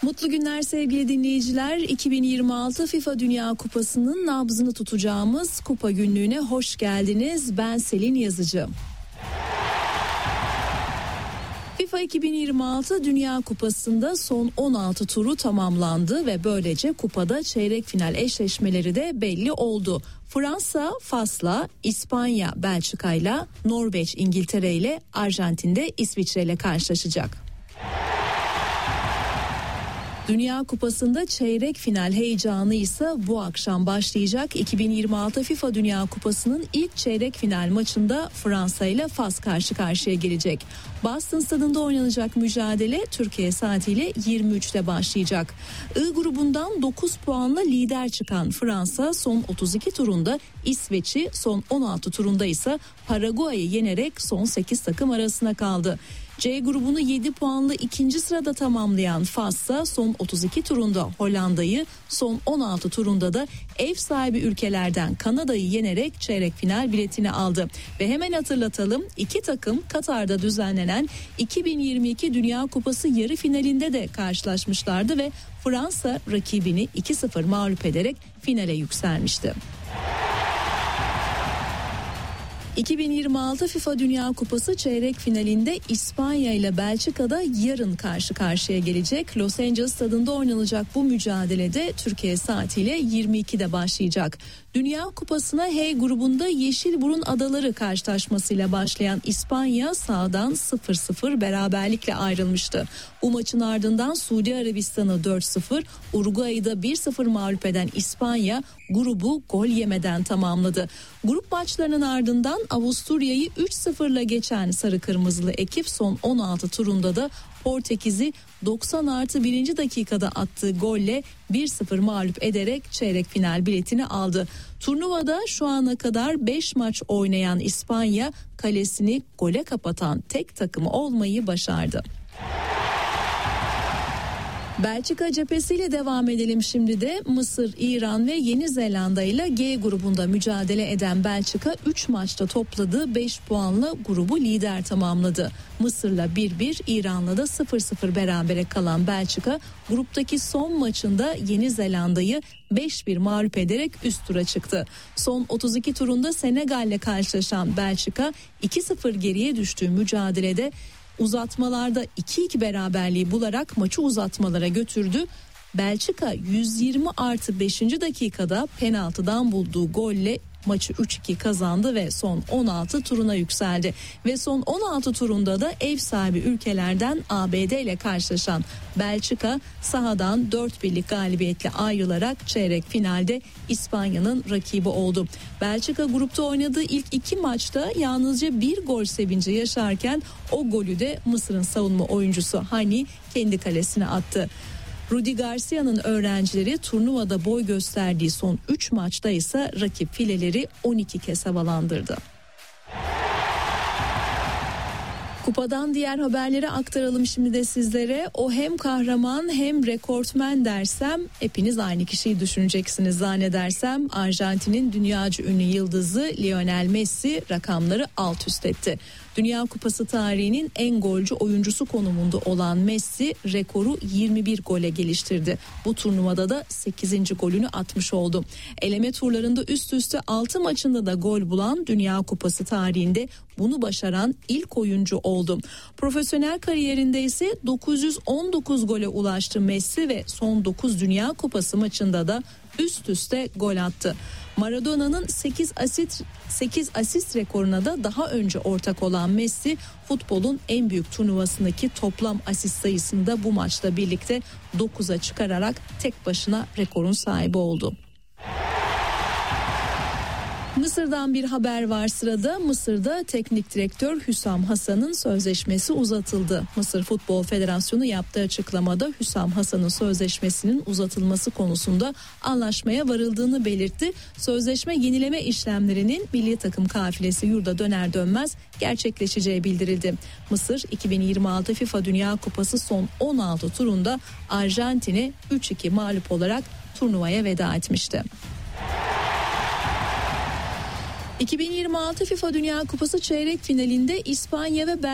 Mutlu günler sevgili dinleyiciler. 2026 FIFA Dünya Kupası'nın nabzını tutacağımız kupa günlüğüne hoş geldiniz. Ben Selin Yazıcı. FIFA 2026 Dünya Kupası'nda son 16 turu tamamlandı ve böylece kupada çeyrek final eşleşmeleri de belli oldu. Fransa Fas'la, İspanya Belçika'yla, Norveç İngiltere ile, Arjantin de İsviçre ile karşılaşacak. Dünya Kupası'nda çeyrek final heyecanı ise bu akşam başlayacak. 2026 FIFA Dünya Kupası'nın ilk çeyrek final maçında Fransa ile Fas karşı karşıya gelecek. Boston Stadında oynanacak mücadele Türkiye saatiyle 23'te başlayacak. I grubundan 9 puanla lider çıkan Fransa son 32 turunda İsveç'i, son 16 turunda ise Paraguay'ı yenerek son 8 takım arasına kaldı. C grubunu 7 puanlı ikinci sırada tamamlayan Fas'sa son 32 turunda Hollanda'yı, son 16 turunda da ev sahibi ülkelerden Kanada'yı yenerek çeyrek final biletini aldı. Ve hemen hatırlatalım, iki takım Katar'da düzenlenen 2022 Dünya Kupası yarı finalinde de karşılaşmışlardı ve Fransa rakibini 2-0 mağlup ederek finale yükselmişti. 2026 FIFA Dünya Kupası çeyrek finalinde İspanya ile Belçika'da yarın karşı karşıya gelecek. Los Angeles stadında oynanacak bu mücadelede Türkiye saatiyle 22'de başlayacak. Dünya Kupası'na H grubunda Yeşilburun Adaları karşılaşmasıyla başlayan İspanya sahadan 0-0 beraberlikle ayrılmıştı. Bu maçın ardından Suudi Arabistan'ı 4-0, Uruguay'ı da 1-0 mağlup eden İspanya grubu gol yemeden tamamladı. Grup maçlarının ardından Avusturya'yı 3-0'la geçen sarı kırmızılı ekip son 16 turunda da Portekiz'i 90+1. dakikada attığı golle 1-0 mağlup ederek çeyrek final biletini aldı. Turnuvada şu ana kadar 5 maç oynayan İspanya kalesini gole kapatan tek takımı olmayı başardı. Belçika cephesiyle devam edelim şimdi de. Mısır, İran ve Yeni Zelanda ile G grubunda mücadele eden Belçika 3 maçta topladığı 5 puanla grubu lider tamamladı. Mısır'la 1-1, İran'la da 0-0 berabere kalan Belçika gruptaki son maçında Yeni Zelanda'yı 5-1 mağlup ederek üst tura çıktı. Son 32 turunda Senegal'le karşılaşan Belçika 2-0 geriye düştüğü mücadelede uzatmalarda 2-2 beraberliği bularak maçı uzatmalara götürdü. Belçika 120+5. dakikada penaltıdan bulduğu golle maçı 3-2 kazandı ve son 16 turuna yükseldi. Ve son 16 turunda da ev sahibi ülkelerden ABD ile karşılaşan Belçika sahadan 4-1'lik galibiyetle ayrılarak çeyrek finalde İspanya'nın rakibi oldu. Belçika grupta oynadığı ilk 2 maçta yalnızca bir gol sevinci yaşarken o golü de Mısır'ın savunma oyuncusu Hani kendi kalesine attı. Rudi Garcia'nın öğrencileri turnuvada boy gösterdiği son 3 maçta ise rakip fileleri 12 kez havalandırdı. Kupadan diğer haberleri aktaralım şimdi de sizlere. O hem kahraman hem rekortmen dersem hepiniz aynı kişiyi düşüneceksiniz zannedersem. Arjantin'in dünyaca ünlü yıldızı Lionel Messi rakamları alt üst etti. Dünya Kupası tarihinin en golcü oyuncusu konumunda olan Messi rekoru 21 gole geliştirdi. Bu turnuvada da 8. golünü atmış oldu. Eleme turlarında üst üste 6 maçında da gol bulan Dünya Kupası tarihinde bunu başaran ilk oyuncu oldu. Profesyonel kariyerinde ise 919 gole ulaştı Messi ve son 9 Dünya Kupası maçında da üst üste gol attı. Maradona'nın 8 asist rekoruna da daha önce ortak olan Messi futbolun en büyük turnuvasındaki toplam asist sayısını da bu maçla birlikte 9'a çıkararak tek başına rekorun sahibi oldu. Mısır'dan bir haber var sırada. Mısır'da teknik direktör Hüsam Hasan'ın sözleşmesi uzatıldı. Mısır Futbol Federasyonu yaptığı açıklamada Hüsam Hasan'ın sözleşmesinin uzatılması konusunda anlaşmaya varıldığını belirtti. Sözleşme yenileme işlemlerinin milli takım kafilesi yurda döner dönmez gerçekleşeceği bildirildi. Mısır 2026 FIFA Dünya Kupası son 16 turunda Arjantin'e 3-2 mağlup olarak turnuvaya veda etmişti. 2026 FIFA Dünya Kupası çeyrek finalinde İspanya ve